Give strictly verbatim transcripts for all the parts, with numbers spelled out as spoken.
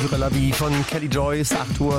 Jura La Vie von Kelly Joyce, acht Uhr.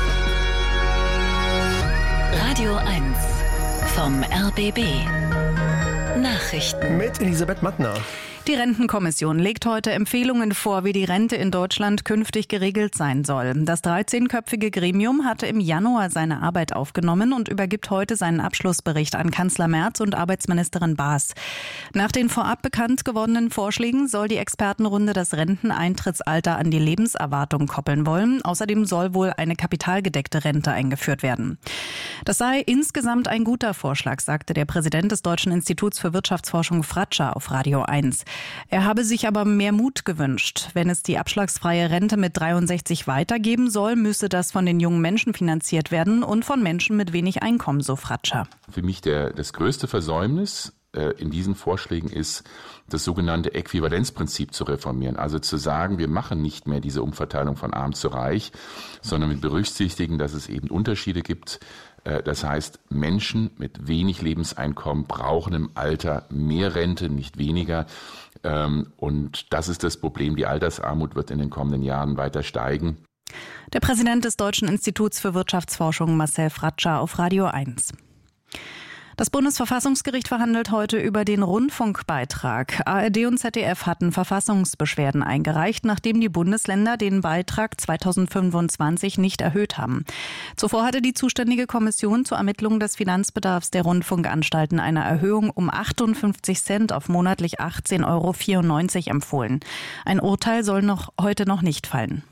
Radio eins vom R B B. Nachrichten mit Elisabeth Mattner. Die Rentenkommission legt heute Empfehlungen vor, wie die Rente in Deutschland künftig geregelt sein soll. Das dreizehnköpfige Gremium hatte im Januar seine Arbeit aufgenommen und übergibt heute seinen Abschlussbericht an Kanzler Merz und Arbeitsministerin Baas. Nach den vorab bekannt gewordenen Vorschlägen soll die Expertenrunde das Renteneintrittsalter an die Lebenserwartung koppeln wollen. Außerdem soll wohl eine kapitalgedeckte Rente eingeführt werden. Das sei insgesamt ein guter Vorschlag, sagte der Präsident des Deutschen Instituts für Wirtschaftsforschung Fratscher auf Radio eins. Er habe sich aber mehr Mut gewünscht. Wenn es die abschlagsfreie Rente mit dreiundsechzig weitergeben soll, müsse das von den jungen Menschen finanziert werden und von Menschen mit wenig Einkommen, so Fratscher. Für mich der, das größte Versäumnis äh, in diesen Vorschlägen ist, das sogenannte Äquivalenzprinzip zu reformieren. Also zu sagen, wir machen nicht mehr diese Umverteilung von arm zu reich, sondern wir berücksichtigen, dass es eben Unterschiede gibt. Das heißt, Menschen mit wenig Lebenseinkommen brauchen im Alter mehr Rente, nicht weniger. Und das ist das Problem. Die Altersarmut wird in den kommenden Jahren weiter steigen. Der Präsident des Deutschen Instituts für Wirtschaftsforschung, Marcel Fratscher, auf Radio eins. Das Bundesverfassungsgericht verhandelt heute über den Rundfunkbeitrag. A R D und Z D F hatten Verfassungsbeschwerden eingereicht, nachdem die Bundesländer den Beitrag zweitausendfünfundzwanzig nicht erhöht haben. Zuvor hatte die zuständige Kommission zur Ermittlung des Finanzbedarfs der Rundfunkanstalten eine Erhöhung um achtundfünfzig Cent auf monatlich achtzehn Euro vierundneunzig empfohlen. Ein Urteil soll noch heute noch nicht fallen.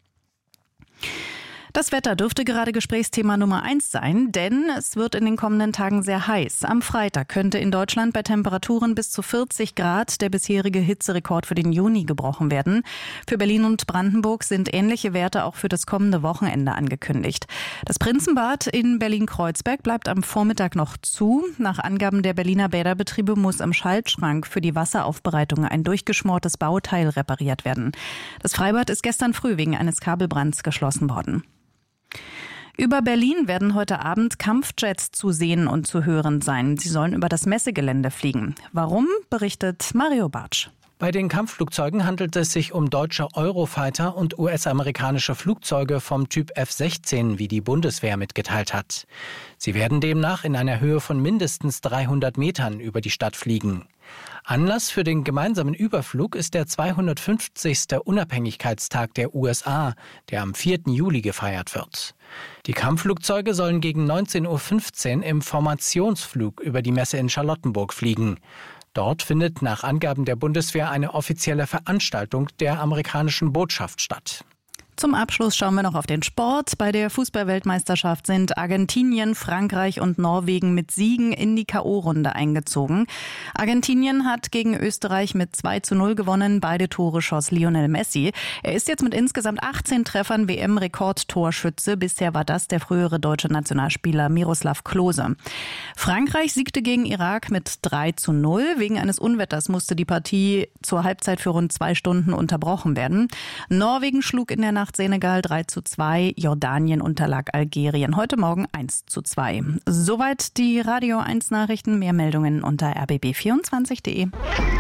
Das Wetter dürfte gerade Gesprächsthema Nummer eins sein, denn es wird in den kommenden Tagen sehr heiß. Am Freitag könnte in Deutschland bei Temperaturen bis zu vierzig Grad der bisherige Hitzerekord für den Juni gebrochen werden. Für Berlin und Brandenburg sind ähnliche Werte auch für das kommende Wochenende angekündigt. Das Prinzenbad in Berlin-Kreuzberg bleibt am Vormittag noch zu. Nach Angaben der Berliner Bäderbetriebe muss im Schaltschrank für die Wasseraufbereitung ein durchgeschmortes Bauteil repariert werden. Das Freibad ist gestern früh wegen eines Kabelbrands geschlossen worden. Über Berlin werden heute Abend Kampfjets zu sehen und zu hören sein. Sie sollen über das Messegelände fliegen. Warum, berichtet Mario Bartsch. Bei den Kampfflugzeugen handelt es sich um deutsche Eurofighter und U S-amerikanische Flugzeuge vom Typ F sechzehn, wie die Bundeswehr mitgeteilt hat. Sie werden demnach in einer Höhe von mindestens dreihundert Metern über die Stadt fliegen. Anlass für den gemeinsamen Überflug ist der zweihundertfünfzigste Unabhängigkeitstag der U S A, der am vierten Juli gefeiert wird. Die Kampfflugzeuge sollen gegen neunzehn Uhr fünfzehn im Formationsflug über die Messe in Charlottenburg fliegen. Dort findet nach Angaben der Bundeswehr eine offizielle Veranstaltung der amerikanischen Botschaft statt. Zum Abschluss schauen wir noch auf den Sport. Bei der Fußball-Weltmeisterschaft sind Argentinien, Frankreich und Norwegen mit Siegen in die K O-Runde eingezogen. Argentinien hat gegen Österreich mit zwei zu null gewonnen. Beide Tore schoss Lionel Messi. Er ist jetzt mit insgesamt achtzehn Treffern W M-Rekordtorschütze. Bisher war das der frühere deutsche Nationalspieler Miroslav Klose. Frankreich siegte gegen Irak mit drei zu null. Wegen eines Unwetters musste die Partie zur Halbzeit für rund zwei Stunden unterbrochen werden. Norwegen schlug in der Nacht Senegal drei zu zwei, Jordanien unterlag Algerien heute Morgen eins zu zwei. Soweit die Radio eins Nachrichten, mehr Meldungen unter r b b vierundzwanzig punkt d e.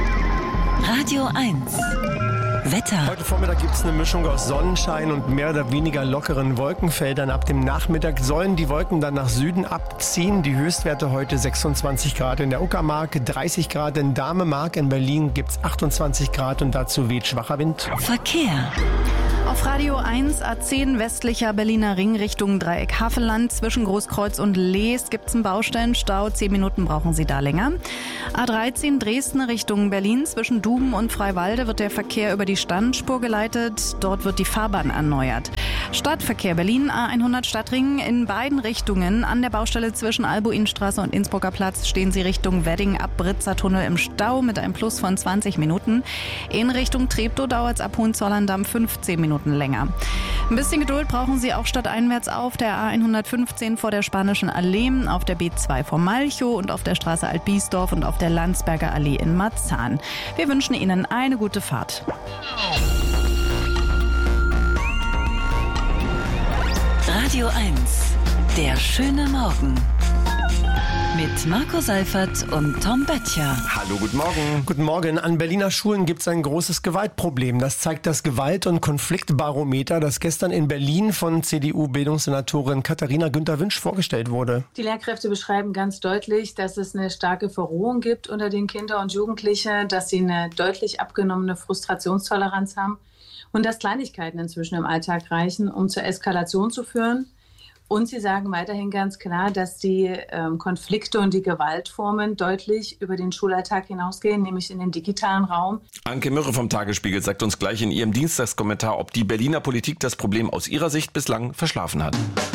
Radio eins Wetter. Heute Vormittag gibt es eine Mischung aus Sonnenschein und mehr oder weniger lockeren Wolkenfeldern. Ab dem Nachmittag sollen die Wolken dann nach Süden abziehen. Die Höchstwerte heute sechsundzwanzig Grad in der Uckermark, dreißig Grad in Damemark. In Berlin gibt es achtundzwanzig Grad und dazu weht schwacher Wind. Verkehr. Auf Radio eins A zehn westlicher Berliner Ring Richtung Dreieck Havelland. Zwischen Großkreuz und Lees gibt es einen Baustellenstau. Zehn Minuten brauchen Sie da länger. A dreizehn Dresden Richtung Berlin. Zwischen Duben und Freiwalde wird der Verkehr über die Standspur geleitet. Dort wird die Fahrbahn erneuert. Stadtverkehr Berlin A hundert Stadtring in beiden Richtungen. An der Baustelle zwischen Albuinstraße und Innsbrucker Platz stehen Sie Richtung Wedding ab Britzer Tunnel im Stau mit einem Plus von zwanzig Minuten. In Richtung Treptow dauert es ab Hohenzollern-Damm fünfzehn Minuten länger. Ein bisschen Geduld brauchen Sie auch stadteinwärts auf der A hundertfünfzehn vor der Spanischen Allee, auf der B zwei vor Malchow und auf der Straße Altbiesdorf und auf der Landsberger Allee in Marzahn. Wir wünschen Ihnen eine gute Fahrt. Radio eins, der schöne Morgen. Mit Marco Seifert und Tom Böttcher. Hallo, guten Morgen. Guten Morgen. An Berliner Schulen gibt es ein großes Gewaltproblem. Das zeigt das Gewalt- und Konfliktbarometer, das gestern in Berlin von C D U-Bildungssenatorin Katharina Günther-Wünsch vorgestellt wurde. Die Lehrkräfte beschreiben ganz deutlich, dass es eine starke Verrohung gibt unter den Kindern und Jugendlichen, dass sie eine deutlich abgenommene Frustrationstoleranz haben und dass Kleinigkeiten inzwischen im Alltag reichen, um zur Eskalation zu führen. Und sie sagen weiterhin ganz klar, dass die ähm, Konflikte und die Gewaltformen deutlich über den Schulalltag hinausgehen, nämlich in den digitalen Raum. Anke Mürre vom Tagesspiegel sagt uns gleich in ihrem Dienstagskommentar, ob die Berliner Politik das Problem aus ihrer Sicht bislang verschlafen hat.